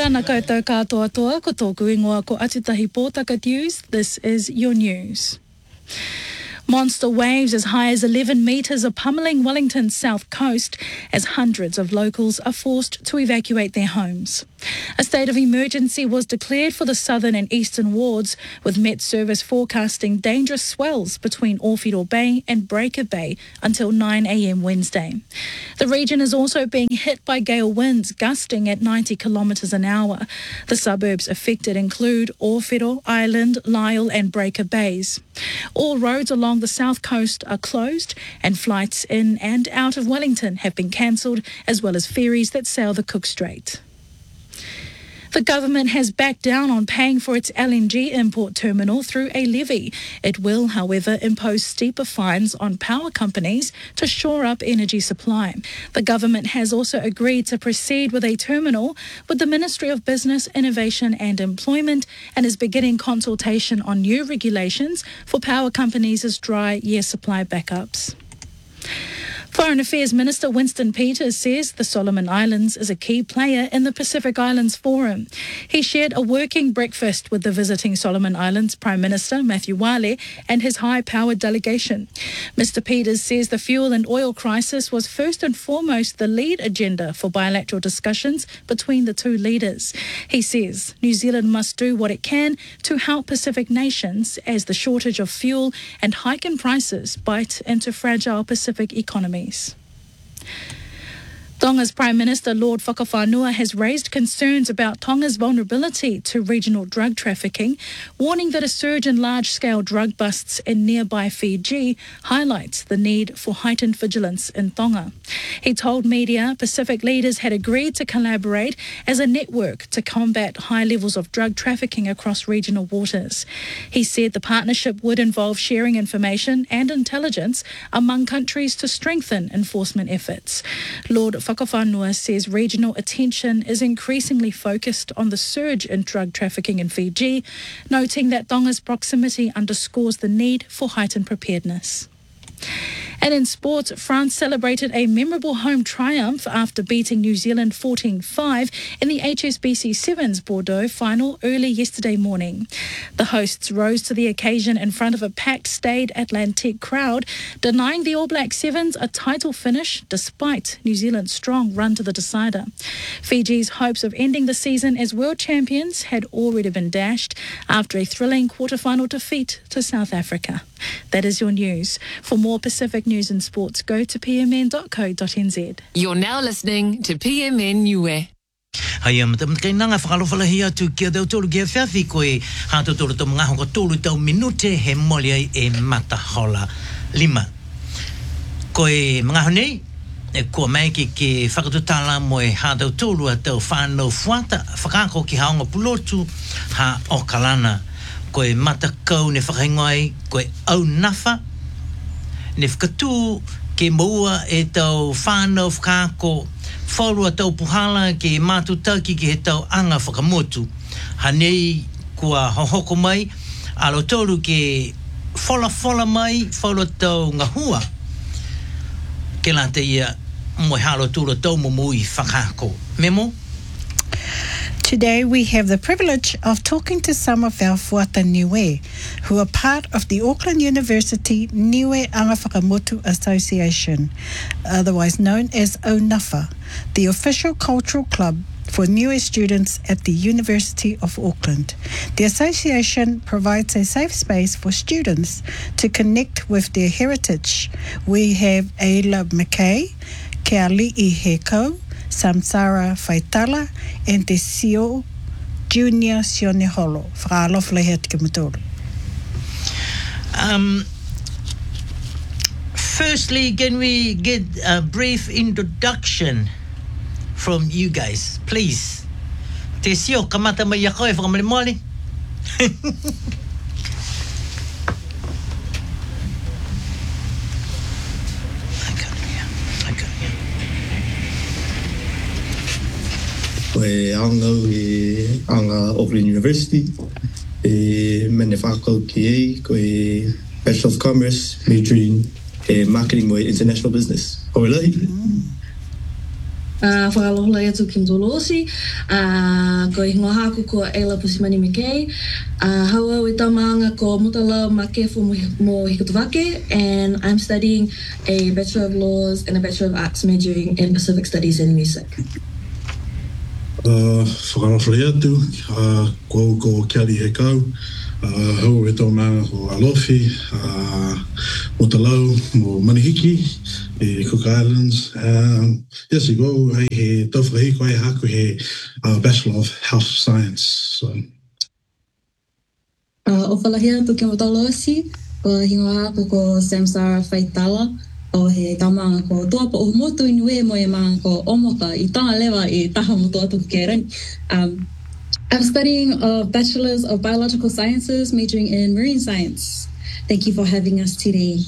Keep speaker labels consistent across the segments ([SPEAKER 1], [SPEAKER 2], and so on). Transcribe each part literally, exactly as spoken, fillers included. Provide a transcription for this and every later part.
[SPEAKER 1] Tēnā koutou katoa toa, ko tōku ingoa ko Atutahi Pōtaka News. This is your news. Monster waves as high as eleven metres are pummelling Wellington's south coast as hundreds of locals are forced to evacuate their homes. A state of emergency was declared for the southern and eastern wards, with Met Service forecasting dangerous swells between Ōwhiro Bay and Breaker Bay until nine a m Wednesday. The region is also being hit by gale winds gusting at ninety kilometres an hour. The suburbs affected include Ōwhiro, Island, Lyle and Breaker Bays. All roads along the south coast are closed and flights in and out of Wellington have been cancelled, as well as ferries that sail the Cook Strait. The government has backed down on paying for its L N G import terminal through a levy. It will, however, impose steeper fines on power companies to shore up energy supply. The government has also agreed to proceed with a terminal with the Ministry of Business, Innovation and Employment and is beginning consultation on new regulations for power companies' dry year supply backups. Foreign Affairs Minister Winston Peters says the Solomon Islands is a key player in the Pacific Islands Forum. He shared a working breakfast with the visiting Solomon Islands Prime Minister Matthew Wale and his high-powered delegation. Mister Peters says the fuel and oil crisis was first and foremost the lead agenda for bilateral discussions between the two leaders. He says New Zealand must do what it can to help Pacific nations as the shortage of fuel and hike in prices bite into fragile Pacific economies. Tonga's Prime Minister Lord Whakawhanua has raised concerns about Tonga's vulnerability to regional drug trafficking, warning that a surge in large-scale drug busts in nearby Fiji highlights the need for heightened vigilance in Tonga. He told media Pacific leaders had agreed to collaborate as a network to combat high levels of drug trafficking across regional waters. He said the partnership would involve sharing information and intelligence among countries to strengthen enforcement efforts. Lord Whakawhanua says regional attention is increasingly focused on the surge in drug trafficking in Fiji, noting that Tonga's proximity underscores the need for heightened preparedness. And in sports, France celebrated a memorable home triumph after beating New Zealand fourteen five in the H S B C Sevens Bordeaux final early yesterday morning. The hosts rose to the occasion in front of a packed Stade Atlantique crowd, denying the All Black Sevens a title finish despite New Zealand's strong run to the decider. Fiji's hopes of ending the season as world champions had already been dashed after a thrilling quarter-final defeat to South Africa. That is your news. For more Pacific news and sports, go to p m n dot co dot n z.
[SPEAKER 2] You're now listening to P M N Niue.
[SPEAKER 3] Hai am tam kai nanga whakalofala hia tu kia dau tolu kia whiawhi koe hato tolu tau mga honga tolu tau minute he moli ai e mata hola lima. Koe mga honei e kua mai ki ke whakatutala mo e hato tolu a tau whanau fuata whakako ki haonga pulotu ha o kalana. Koe mata kau ne whakaingoai koe au nafa ne whakatū ke maua e tau whānau whakako whaurua tau puhala ke mātu taki ke he tau anga whakamotu. Hanei kua hohoko mai alo toru ke whola whola mai whaurua tau ngahua ke la te ia moe halo tūra tau mumui whakako. Memo?
[SPEAKER 4] Today we have the privilege of talking to some of our Fuata Niue, who are part of the Auckland University Niue Anga Whakamotu Association, otherwise known as O N A F A, the official cultural club for Niue students at the University of Auckland. The association provides a safe space for students to connect with their heritage. We have Ayla McKay, Keali'i Heko, Samsara Faitala, and Te Sio Junior Sioneholo. Whaalofla hea te kimatoro.
[SPEAKER 3] Um, firstly, can we get a brief introduction from you guys, please? Te Sio, kamata mai a koe whakamale mole.
[SPEAKER 5] Koe aanga e anga Auckland University, e mene whakau ki e, koe Bachelor of Commerce, majoring in Marketing mo International Business. Hoelai.
[SPEAKER 6] Uh, whakalohola atu Kim Dolosi, uh, ko i hingoa haku ko Ayla Pusimani McKay, uh, haua we tamaanga ko Mutala Makefu mo Hikutavake, and I'm studying a Bachelor of Laws and a Bachelor of Arts majoring in Pacific Studies and Music.
[SPEAKER 7] Uh, whakalohola atu, uh, ko ko Kelly he kau, uh, haua we tamaanga ko Alofi, uh, Mutalau mo Manihiki, e Cook Islands. Um, yes, you go, hey, he tawhai koe haku he uh, Bachelor of Health Science. So.
[SPEAKER 8] Uh, o whalahia tu ke Motolosi, o hingoa haku ko Samsara Faitala, o he taumanga ko tuapa o motu inue mo e maanga ko omoka I tanga lewa I taha motu atu ke rani. Um, I'm studying a Bachelor's of Biological Sciences, majoring in Marine Science. Thank you for having us today.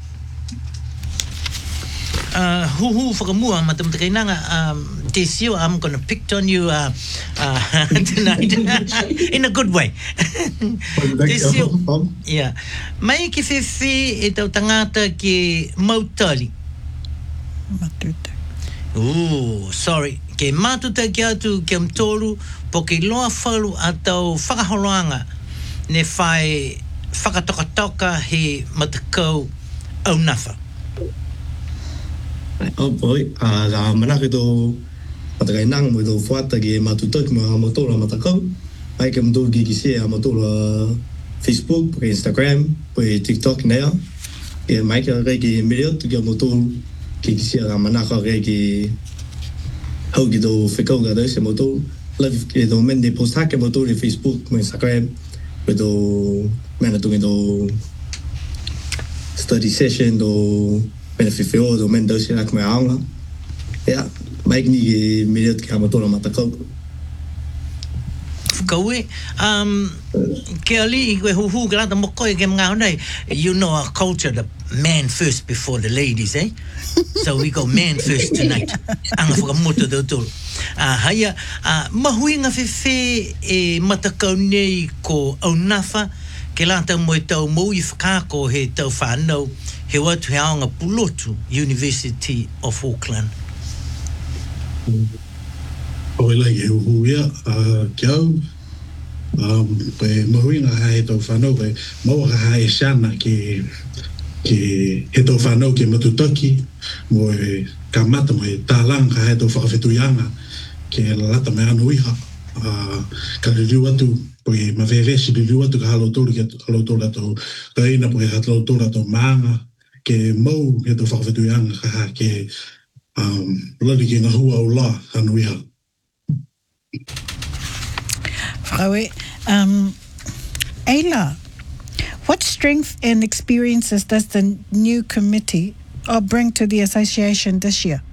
[SPEAKER 3] Uh, hu hu whakamua matam takainanga um Tesio, I'm gonna pick on you uh, uh, tonight in a good way. Tesio, yeah. Mai ki whiwhi e tau tangata ki mautali.
[SPEAKER 4] Matuta.
[SPEAKER 3] Ooh, sorry. Ke matuta ki atu ki amtoru po ke loa whalu atau whakaholoanga ne whai whakatokatoka he matakau au nafa.
[SPEAKER 5] Oh boy, ah la manake do matakai nang mo do fuata ki matutok mo motora matakau. Ai ke mo ki ki se motora Facebook, pe Instagram, pe TikTok nea. Ke mai ke re ki video tu ki motor ki ki se la manaka re ki hau ki do fekau ga do se motor. Live ke do men de post ha ke motor di Facebook, mo Instagram. Pe do mena tu do study session do benefit for do men dosi ak me aunga ja maik ni media ka motora matakau
[SPEAKER 3] Kaui um ke ali we hu hu grata mo ko ke mga nei you know our culture the man first before the ladies eh so we go man first tonight anga fuka moto do to ah haya ah mahuinga fe fe e matakau nei ko au nafa ke lata mo tau mo I whakako he tau whanau he watu he aonga Pulotu University of Auckland.
[SPEAKER 7] O e lai he uhuia, uh, ki au, um, pe mahuinga ha he tau whanau, pe maua ha e shana ki, ki he tau whanau ki matutaki, mo e ka mata mo e tālanga ha he tau whakawhetuyanga, ke lata me anu iha, uh, ka ririu atu, po e mawewesi ririu atu ka halo tōru ki halo tōru ato, ka ina po e halo tōru ato maanga, ke mau he tau whakawhetuyanga ka ha ke um, lari ki ngā hua o la anu iha.
[SPEAKER 4] Fraue, um, Ayla, what strength and experiences does the new committee uh, bring to the association this year?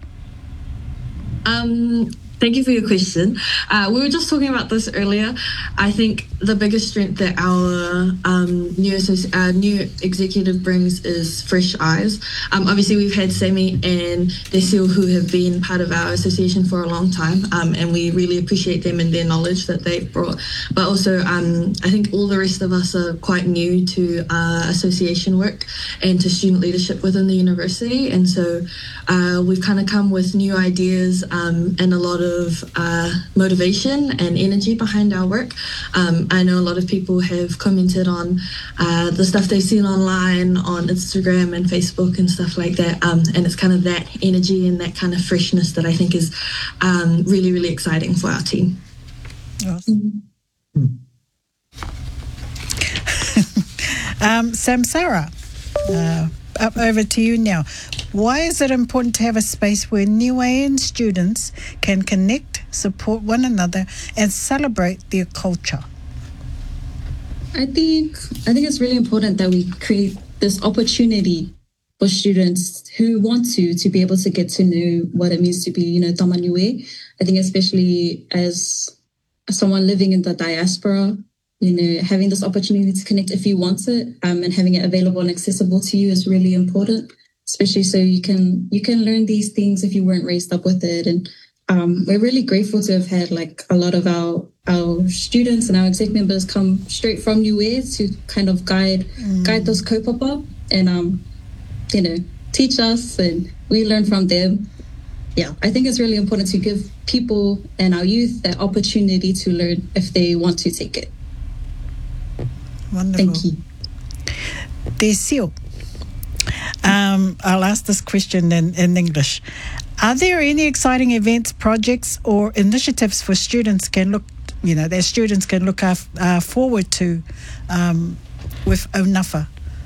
[SPEAKER 6] Um, thank you for your question. Uh, we were just talking about this earlier. I think the biggest strength that our um, new associ- uh, new executive brings is fresh eyes. Um, obviously, we've had Sammy and Desil who have been part of our association for a long time, um, and we really appreciate them and their knowledge that they've brought. But also, um, I think all the rest of us are quite new to uh, association work and to student leadership within the university, and so uh, we've kind of come with new ideas um, and a lot of uh, motivation and energy behind our work. Um, I know a lot of people have commented on uh, the stuff they've seen online on Instagram and Facebook and stuff like that. Um, and it's kind of that energy and that kind of freshness that I think is um, really, really exciting for our team.
[SPEAKER 4] Awesome. um, Samsara, uh, up over to you now. Why is it important to have a space where Niuean students can connect, support one another, and celebrate their culture?
[SPEAKER 8] I think I think it's really important that we create this opportunity for students who want to to be able to get to know what it means to be, you know, Tama Niue. I think especially as someone living in the diaspora, you know, having this opportunity to connect if you want it, um, and having it available and accessible to you is really important. Especially so you can you can learn these things if you weren't raised up with it. And um, we're really grateful to have had like a lot of our our students and our exec members come straight from Niue to kind of guide mm. guide those kaupapa and um you know teach us, and we learn from them. yeah, I think it's really important to give people and our youth that opportunity to learn if they want to take it.
[SPEAKER 4] Wonderful.
[SPEAKER 8] Thank you.
[SPEAKER 4] Desio. Um, I'll ask this question in, in English. Are there any exciting events, projects, or initiatives for students can look, you know, their students can look af, uh, forward to um, with Aunafa?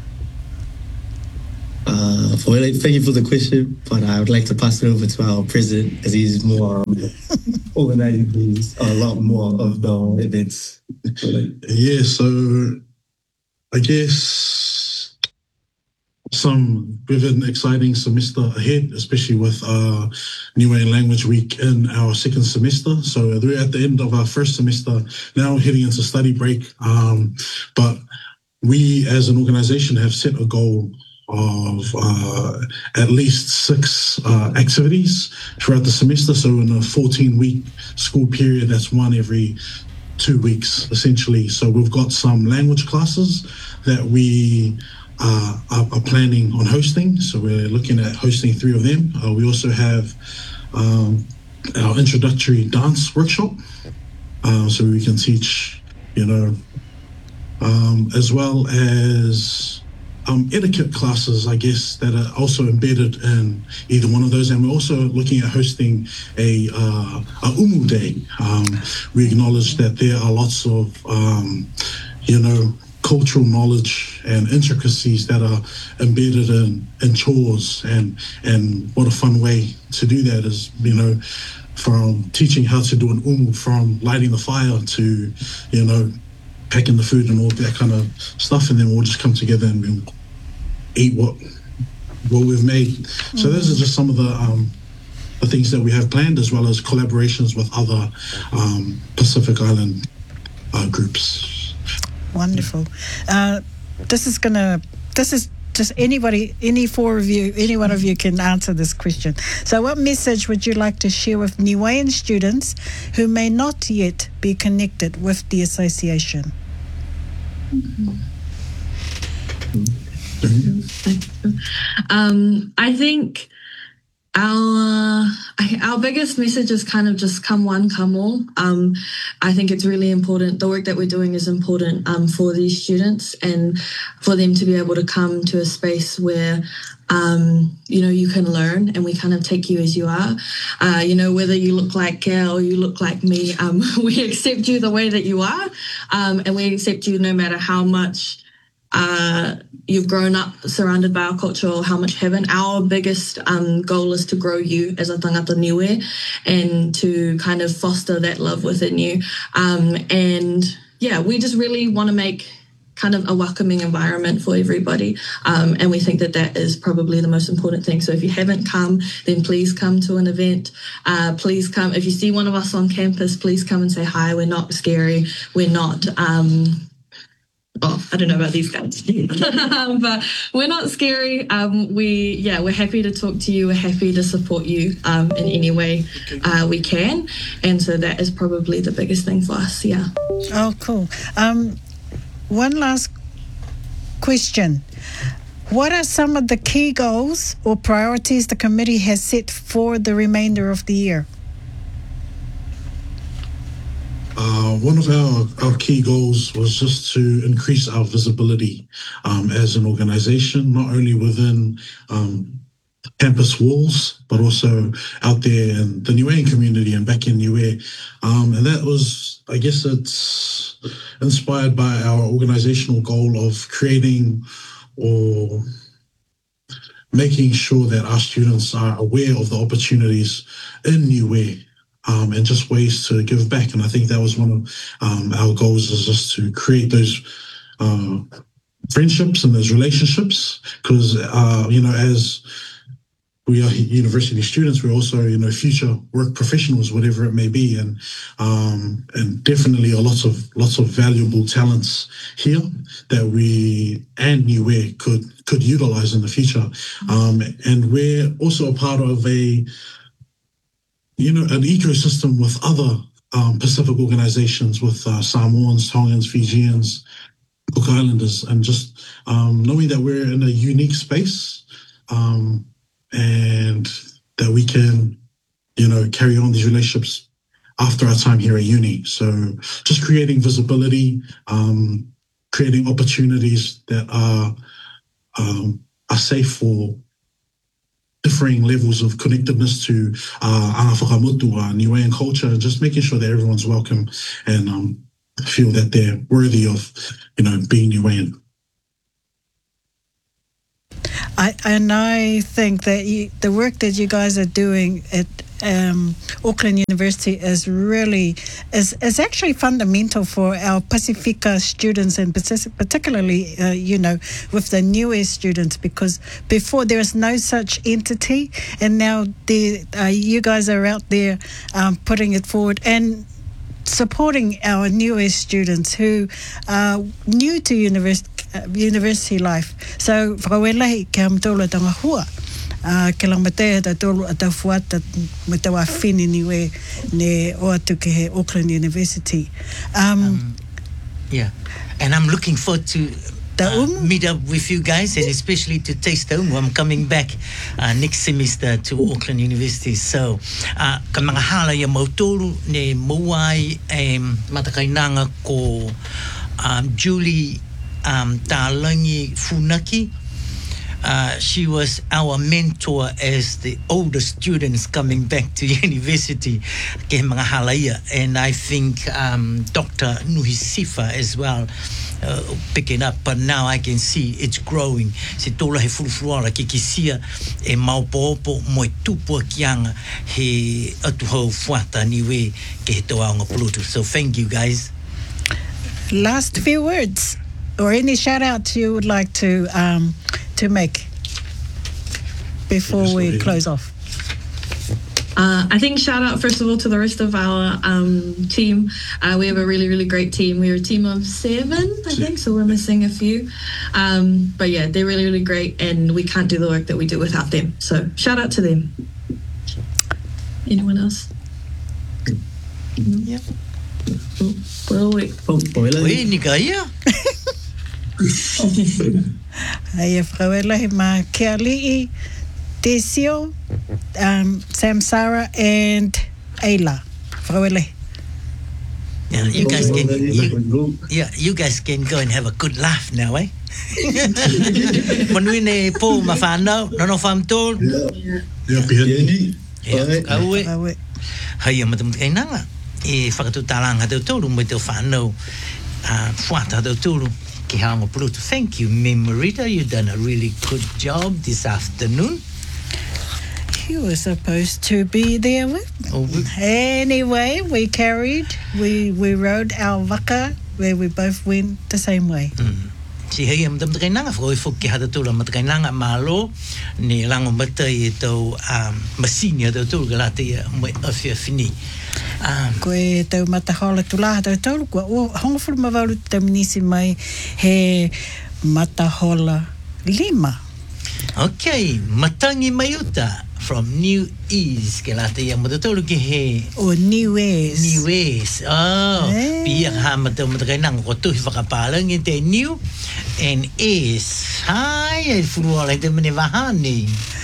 [SPEAKER 5] Uh, for, thank you for the question, but I would like to pass it over to our president as he's more um, organizing these, a lot more of the events.
[SPEAKER 7] Yeah, so I guess some we have an exciting semester ahead, especially with uh, Niue Language Week in our second semester. So we're at the end of our first semester, now heading into study break. Um, but we as an organization have set a goal of uh, at least six uh, activities throughout the semester. So in a fourteen-week school period, that's one every two weeks, essentially. So we've got some language classes that we uh, are, are planning on hosting. So we're looking at hosting three of them. Uh, we also have um, our introductory dance workshop. Uh, so we can teach, you know, um, as well as Um, etiquette classes, I guess, that are also embedded in either one of those. And we're also looking at hosting a, uh, a Umu Day. Um, we acknowledge that there are lots of, um, you know, cultural knowledge and intricacies that are embedded in, in chores. And, and what a fun way to do that is, you know, from teaching how to do an umu, from lighting the fire to, you know, packing the food and all that kind of stuff, and then we'll just come together and we'll eat what what we've made. Mm-hmm. So those are just some of the um, the things that we have planned, as well as collaborations with other um, Pacific Island uh, groups.
[SPEAKER 4] Wonderful. Uh, this is gonna. This is just anybody, any four of you, any one of you can answer this question. So, what message would you like to share with Niuean students who may not yet be connected with the association?
[SPEAKER 6] Mm-hmm. Um, I think our our biggest message is kind of just come one, come all. Um, I think it's really important. The work that we're doing is important um, for these students, and for them to be able to come to a space where um, you know, you can learn, and we kind of take you as you are. Uh, you know, whether you look like Kel or you look like me, um, we accept you the way that you are, um, and we accept you no matter how much Uh, you've grown up surrounded by our culture or how much heaven. Our biggest um, goal is to grow you as a tangata niue and to kind of foster that love within you. Um, and yeah, we just really want to make kind of a welcoming environment for everybody. Um, and we think that that is probably the most important thing. So if you haven't come, then please come to an event. Uh, please come. If you see one of us on campus, please come and say hi. We're not scary. We're not... Um, Oh, I don't know about these guys, but we're not scary. Um, we, yeah, we're happy to talk to you. We're happy to support you um, in any way uh, we can. And so that is probably the biggest thing for us, yeah.
[SPEAKER 4] Oh, cool. Um, one last question. What are some of the key goals or priorities the committee has set for the remainder of the year?
[SPEAKER 7] Uh, one of our, our key goals was just to increase our visibility um, as an organization, not only within um, campus walls, but also out there in the Niuean community and back in Niue. Um, and that was, I guess it's inspired by our organizational goal of creating or making sure that our students are aware of the opportunities in Niue. Um, and just ways to give back. And I think that was one of um, our goals, is just to create those uh, friendships and those relationships. Because, uh, you know, as we are university students, we're also, you know, future work professionals, whatever it may be. And um, and definitely a lots of lots of valuable talents here that we and Niue could, could utilize in the future. Um, and we're also a part of a you know, an ecosystem with other um, Pacific organizations, with uh, Samoans, Tongans, Fijians, Cook Islanders, and just um, knowing that we're in a unique space um, and that we can you know, carry on these relationships after our time here at uni. So just creating visibility, um, creating opportunities that are um, are safe for differing levels of connectedness to uh, anga whakamotu, uh, Niuean culture, and just making sure that everyone's welcome and um, feel that they're worthy of, you know, being Niuean.
[SPEAKER 4] I, and I think that you, the work that you guys are doing at um, Auckland University is really is, is actually fundamental for our Pacifica students, and particularly uh, you know, with the Niue students, because before there was no such entity, and now there, uh, you guys are out there um, putting it forward and supporting our Niue students who are new to university, uh, university life. So, whakawelahi ke amatola tanga hua. Uh, ke lang matea ta tolu ata fuata me te wa fini niwe ne o atu ke he Auckland University. Um,
[SPEAKER 3] um, yeah, and I'm looking forward to uh, meet up with you guys, and especially to taste the umu. I'm coming back uh, next semester to Auckland University. So, uh, ka mga hala ya mautolu ne mauai e matakainanga ko um, Julie um, Talangi Funaki. Uh, she was our mentor as the older students coming back to university, ke mga halaia. And I think um, Doctor Nuhisifa as well uh, picking up, but now I can see it's growing. Se tola he fulufuara ke kisia e maupoopo mo tupu kianga he atuhau fuata niwe ke he toaonga pulutu. So thank you guys.
[SPEAKER 4] Last few words or any shout outs you would like to um, to make before we close off?
[SPEAKER 6] Uh, I think shout out first of all to the rest of our um, team. Uh, we have a really, really great team. We're a team of seven, I think, so we're missing a few. Um, but yeah, they're really, really great, and we can't do the work that we do without them. So shout out to them. Anyone else?
[SPEAKER 3] Yeah.
[SPEAKER 6] Oh, well, wait.
[SPEAKER 5] Oh,
[SPEAKER 3] Wait, Nikaya.
[SPEAKER 4] Ai whakawelahi ma ke ali'i, Tesio, um, Samsara, and Ayla. Whakawelahi.
[SPEAKER 3] Yeah, you guys can you, yeah, you guys can go and have a good laugh now, eh? Manuine po mafano, no no fam tol.
[SPEAKER 7] Yeah, yeah,
[SPEAKER 3] yeah. Kawe. Haya matam kay nanga. E whakatutalang ha tolu mo te whanau uh, fuata ha tolu ki hanga pulutu. Thank you, Memorita. You've done a really good job this afternoon.
[SPEAKER 4] You were supposed to be there with me.
[SPEAKER 3] Oh, we-
[SPEAKER 4] Anyway, we carried, we, we rode our waka where we both went the same way.
[SPEAKER 3] Mm. Si hei am tam kay nanga foi fo ki ha tolu mat kay nanga malo ni lango mata i to um masinia to tolu galate mo afia fini. Um,
[SPEAKER 4] Koe tau matahola tula tau tau kua o hongofuru mawaru tau minisi mai he matahola lima.
[SPEAKER 3] Okay, Matangi Mayuta from New East. Ke lata yang matutulog ki he.
[SPEAKER 4] O New East.
[SPEAKER 3] New East. Oh,
[SPEAKER 4] Eh.
[SPEAKER 3] piyang ha matau matagay nang koto whakapalang ite New and East. Hi, ay furuala ite manivahani.